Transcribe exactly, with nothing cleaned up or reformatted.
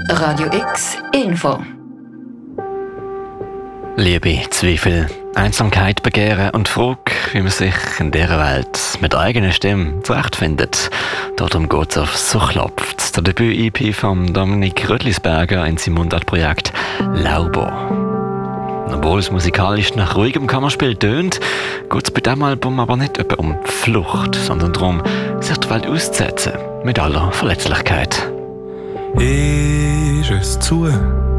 Radio X Info. Liebe, Zweifel, Einsamkeit, Begehren und Frage, wie man sich in dieser Welt mit eigener Stimme zurechtfindet. Darum geht es auf «So klopft», der Debüt-E P von Dominik Rödlisberger in seinem Mundart-Projekt «Laubo». Obwohl es musikalisch nach ruhigem Kammerspiel tönt, geht es bei diesem Album aber nicht etwa um Flucht, sondern darum, sich die Welt auszusetzen, mit aller Verletzlichkeit. Ist es zu?